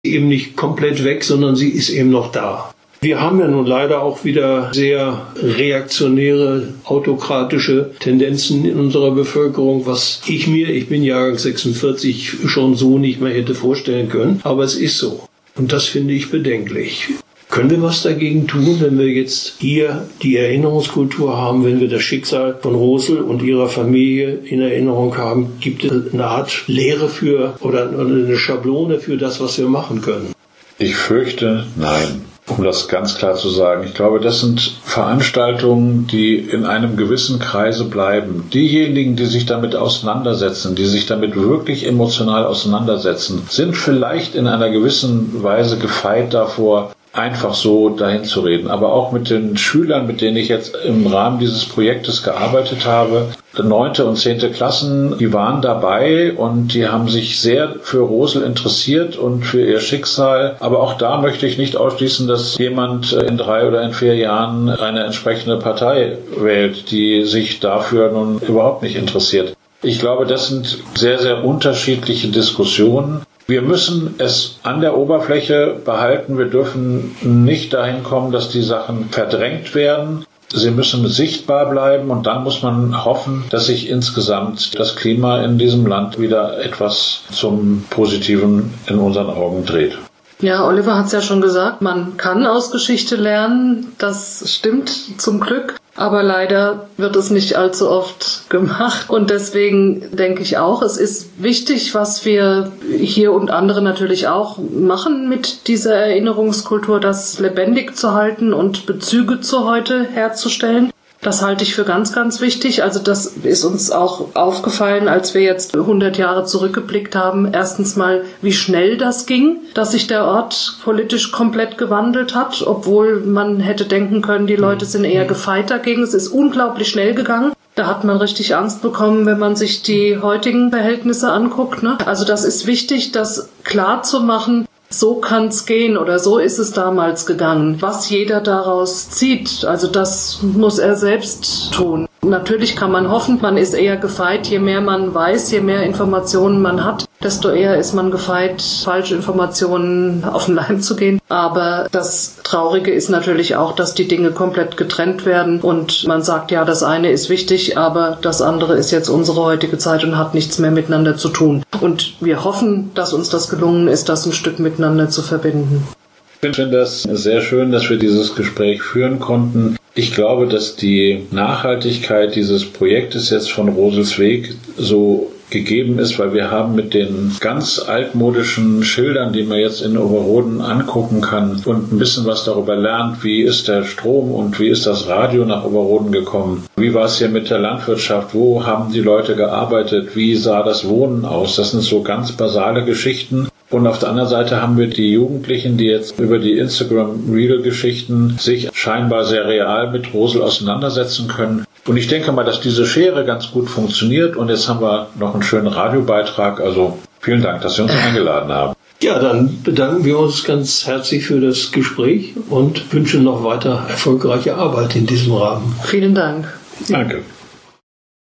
eben nicht komplett weg, sondern sie ist eben noch da. Wir haben ja nun leider auch wieder sehr reaktionäre, autokratische Tendenzen in unserer Bevölkerung, was ich bin Jahrgang 46, schon so nicht mehr hätte vorstellen können. Aber es ist so. Und das finde ich bedenklich. Können wir was dagegen tun, wenn wir jetzt hier die Erinnerungskultur haben, wenn wir das Schicksal von Rosel und ihrer Familie in Erinnerung haben? Gibt es eine Art Lehre für oder eine Schablone für das, was wir machen können? Ich fürchte, nein. Um das ganz klar zu sagen. Ich glaube, das sind Veranstaltungen, die in einem gewissen Kreise bleiben. Diejenigen, die sich damit auseinandersetzen, die sich damit wirklich emotional auseinandersetzen, sind vielleicht in einer gewissen Weise gefeit davor, einfach so dahin zu reden. Aber auch mit den Schülern, mit denen ich jetzt im Rahmen dieses Projektes gearbeitet habe, 9. und 10. Klassen, die waren dabei und die haben sich sehr für Rosel interessiert und für ihr Schicksal. Aber auch da möchte ich nicht ausschließen, dass jemand in 3 oder in 4 Jahren eine entsprechende Partei wählt, die sich dafür nun überhaupt nicht interessiert. Ich glaube, das sind sehr, sehr unterschiedliche Diskussionen. Wir müssen es an der Oberfläche behalten. Wir dürfen nicht dahin kommen, dass die Sachen verdrängt werden. Sie müssen sichtbar bleiben und dann muss man hoffen, dass sich insgesamt das Klima in diesem Land wieder etwas zum Positiven in unseren Augen dreht. Ja, Oliver hat es ja schon gesagt, man kann aus Geschichte lernen. Das stimmt zum Glück. Aber leider wird es nicht allzu oft gemacht. Und deswegen denke ich auch, es ist wichtig, was wir hier und andere natürlich auch machen mit dieser Erinnerungskultur, das lebendig zu halten und Bezüge zu heute herzustellen. Das halte ich für ganz, ganz wichtig. Also das ist uns auch aufgefallen, als wir jetzt 100 Jahre zurückgeblickt haben. Erstens mal, wie schnell das ging, dass sich der Ort politisch komplett gewandelt hat, obwohl man hätte denken können, die Leute sind eher gefeit dagegen. Es ist unglaublich schnell gegangen. Da hat man richtig Angst bekommen, wenn man sich die heutigen Verhältnisse anguckt, ne? Also das ist wichtig, das klar zu machen. So kann's gehen oder so ist es damals gegangen. Was jeder daraus zieht, also das muss er selbst tun. Natürlich kann man hoffen, man ist eher gefeit, je mehr man weiß, je mehr Informationen man hat, desto eher ist man gefeit, falsche Informationen auf den Leim zu gehen. Aber das Traurige ist natürlich auch, dass die Dinge komplett getrennt werden und man sagt, ja, das eine ist wichtig, aber das andere ist jetzt unsere heutige Zeit und hat nichts mehr miteinander zu tun. Und wir hoffen, dass uns das gelungen ist, das ein Stück miteinander zu verbinden. Ich finde das sehr schön, dass wir dieses Gespräch führen konnten. Ich glaube, dass die Nachhaltigkeit dieses Projektes jetzt von Rosels Weg so gegeben ist, weil wir haben mit den ganz altmodischen Schildern, die man jetzt in Oberroden angucken kann und ein bisschen was darüber lernt, wie ist der Strom und wie ist das Radio nach Oberroden gekommen, wie war es hier mit der Landwirtschaft, wo haben die Leute gearbeitet, wie sah das Wohnen aus, das sind so ganz basale Geschichten. Und auf der anderen Seite haben wir die Jugendlichen, die jetzt über die Instagram-Reel-Geschichten sich scheinbar sehr real mit Rosel auseinandersetzen können. Und ich denke mal, dass diese Schere ganz gut funktioniert. Und jetzt haben wir noch einen schönen Radiobeitrag. Also vielen Dank, dass Sie uns eingeladen haben. Ja, dann bedanken wir uns ganz herzlich für das Gespräch und wünschen noch weiter erfolgreiche Arbeit in diesem Rahmen. Vielen Dank. Danke.